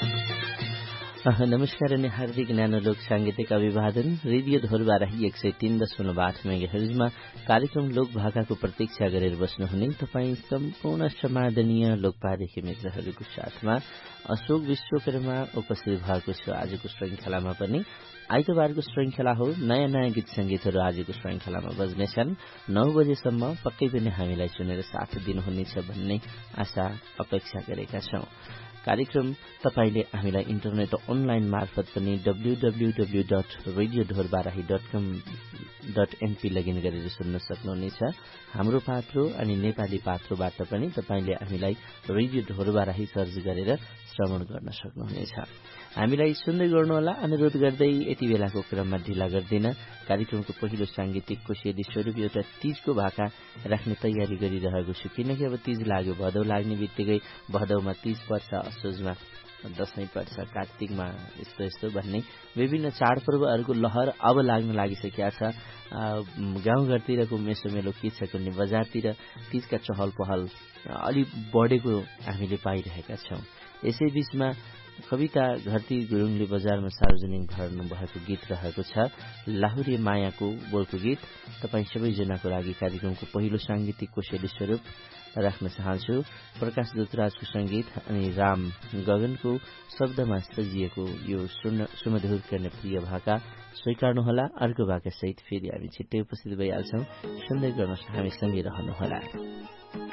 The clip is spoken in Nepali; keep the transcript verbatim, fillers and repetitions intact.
नमस्कार अनि हार्दिक न्यानो लोक साङ्गीतिक अभिवादन। रेडियो धोरबाराही एक सय तीन दशमलव आठ मेगाहर्जमा कार्यक्रम लोक भाकाको प्रतीक्षा गरेर बस्नुहुने तपाईँ सम्पूर्ण समादनीय लोकपादेखि मित्रहरूको साथमा अशोक विश्वकर्मा उपस्थित भएको छु। आजको श्रृङ्खलामा पनि आइतबारको श्रृङ्खला हो, नयाँ नयाँ गीत सङ्गीतहरू आजको श्रृङ्खलामा बज्नेछन्। नौ बजेसम्म पक्कै पनि हामीलाई सुनेर साथ दिनुहुनेछ भन्ने आशा अपेक्षा गरेका छौं। कार्यक्रम तपाईले हामीलाई इन्टरनेट अनलाइन मार्फत पनि W W W dot radio Dhorbarahi dot कम डट एनपी लगइन गरेर सुन्न सक्नुहुनेछ। हाम्रो पात्रो अनि नेपाली पात्रोबाट पनि तपाईले हामीलाई रेडियो ढोरबाराही सर्च गरेर श्रवण गर्न सक्नुहुनेछ। हामीलाई सुन्दै गर्नुहोला अनुरोध गर्दै यति बेलाको क्रममा ढिला गर्दिन। कार्यक्रमको पहिलो सांगीतिक कोसेली स्वरूप एउटा तीजको भाका राख्ने तयारी गरिरहेको छु, किनकि अब तीज लाग्यो, भदौ लाग्ने बित्तिकै भदौमा तीज पर्छ, असोजमा दशैं पर्छ, कार्तिकमा यस्तो यस्तो भन्ने विभिन्न चाडपर्वहरूको लहर अब लाग्न लागिसकेका छ। गाउँघरतिरको मेसोमेलो के छ कुनै बजारतिर तीजका चहल पहल अलि बढेको हामीले पाइरहेका छौं। यसै बीचमा कविता घरती गुरुङले बजारमा सार्वजनिक भर्नु भएको गीत रहेको छ, लाहुरे मायाको बोलको गीत। तपाईँ सबैजनाको लागि कार्यक्रमको पहिलो सांगीतिक कोसेली स्वरूप राख्न चाहन्छु। प्रकाश दुतराजको संगीत अनि राम गगनको शब्दमा सजिएको यो सुमधुर गर्ने प्रिय भाका स्वीकार्नुहोला। अर्को भाका सहित फेरि हामी छिट्टै उपस्थित भइहाल्छौं। सुन्दै गर्नुहोस्, हामी सँगै रहनुहोला।